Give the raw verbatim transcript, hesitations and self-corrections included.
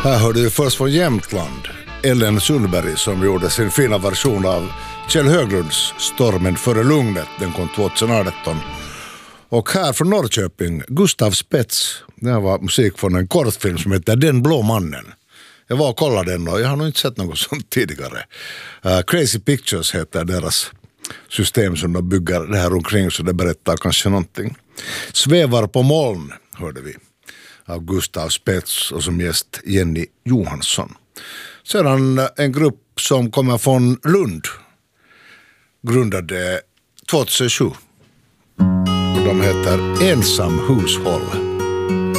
Här hörde vi först från Jämtland Ellen Sundberg som gjorde sin fina version av Kjell Höglunds Stormen före lugnet. Den kom tjugoarton. Och här från Norrköping, Gustav Spets. Det här var musik från en kortfilm som heter Den blå mannen. Jag var och kollade den och jag har nog inte sett något sånt tidigare. Uh, Crazy Pictures heter deras system som de bygger det här omkring, så det berättar kanske någonting. Svävar på moln hörde vi av Gustav Spets och som gäst Jenny Johansson. Sedan en grupp som kommer från Lund, grundade tjugohundrasju. Och de heter Ensam hushåll.